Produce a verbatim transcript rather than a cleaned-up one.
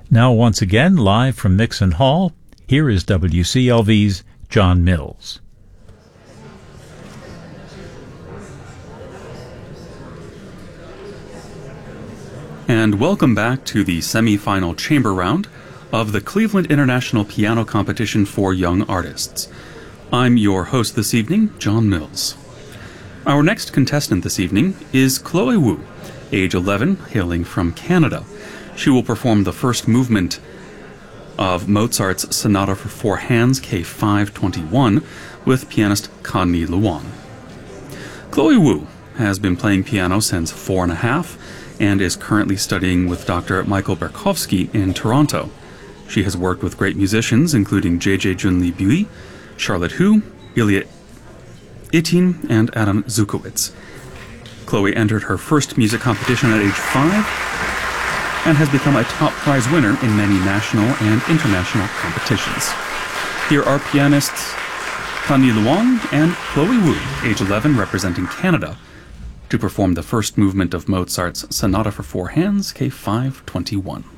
Now once again, live from Mixon Hall, here is W C L V's John Mills. And welcome back to the semi-final chamber round of the Cleveland International Piano Competition for Young Artists. I'm your host this evening, John Mills. Our next contestant this evening is Chloe Wu, age eleven, hailing from Canada. She will perform the first movement of Mozart's Sonata for Four Hands, K five twenty-one, with pianist Connie Luong. Chloe Wu has been playing piano since four and a half and is currently studying with Doctor Michael Berkowski in Toronto. She has worked with great musicians including J J Junli Bui, Charlotte Hu, Ilya Itin, and Adam Zukowicz. Chloe entered her first music competition at age five and has become a top prize winner in many national and international competitions. Here are pianists Connie Luong and Chloe Wu, age eleven, representing Canada, to perform the first movement of Mozart's Sonata for Four Hands, K five twenty-one.